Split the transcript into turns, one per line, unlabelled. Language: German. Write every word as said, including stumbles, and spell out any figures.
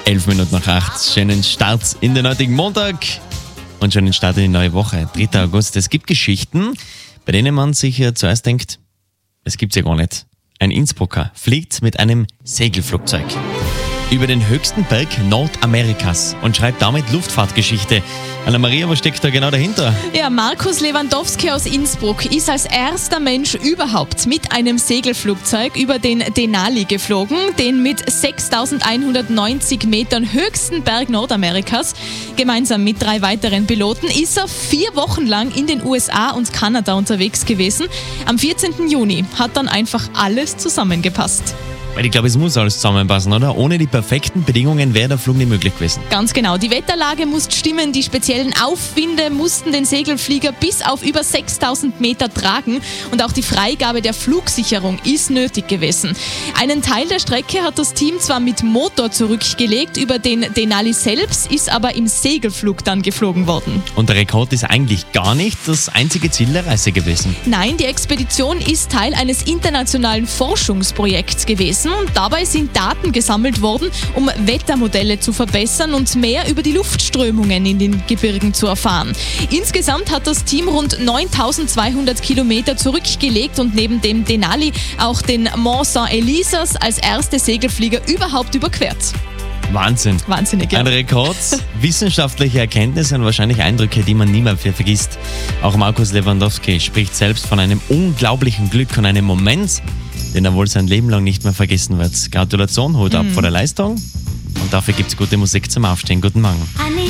Elf Minuten nach acht. Schönen Start in den heutigen Montag und schönen Start in die neue Woche. dritter August. Es gibt Geschichten, bei denen man sich ja zuerst denkt, es gibt's ja gar nicht. Ein Innsbrucker fliegt mit einem Segelflugzeug über den höchsten Berg Nordamerikas und schreibt damit Luftfahrtgeschichte. Anna-Maria, was steckt da genau dahinter?
Ja, Markus Lewandowski aus Innsbruck ist als erster Mensch überhaupt mit einem Segelflugzeug über den Denali geflogen, den mit sechstausendeinhundertneunzig Metern höchsten Berg Nordamerikas. Gemeinsam mit drei weiteren Piloten ist er vier Wochen lang in den U S A und Kanada unterwegs gewesen. Am vierzehnten Juni hat dann einfach alles zusammengepasst.
Weil ich glaube, es muss alles zusammenpassen, oder? Ohne die perfekten Bedingungen wäre der Flug nicht möglich gewesen.
Ganz genau. Die Wetterlage musste stimmen, die speziellen Aufwinde mussten den Segelflieger bis auf über sechstausend Meter tragen und auch die Freigabe der Flugsicherung ist nötig gewesen. Einen Teil der Strecke hat das Team zwar mit Motor zurückgelegt, über den Denali selbst ist aber im Segelflug dann geflogen worden.
Und der Rekord ist eigentlich gar nicht das einzige Ziel der Reise gewesen.
Nein, die Expedition ist Teil eines internationalen Forschungsprojekts gewesen. Und dabei sind Daten gesammelt worden, um Wettermodelle zu verbessern und mehr über die Luftströmungen in den Gebirgen zu erfahren. Insgesamt hat das Team rund neuntausendzweihundert Kilometer zurückgelegt und neben dem Denali auch den Mont Saint-Elysas als erste Segelflieger überhaupt überquert.
Wahnsinn.
Wahnsinnig, ja.
Ein Rekord, wissenschaftliche Erkenntnisse und wahrscheinlich Eindrücke, die man niemals mehr vergisst. Auch Markus Lewandowski spricht selbst von einem unglaublichen Glück und einem Moment, den er wohl sein Leben lang nicht mehr vergessen wird. Gratulation, Hut ab mhm. vor der Leistung. Und dafür gibt es gute Musik zum Aufstehen. Guten Morgen.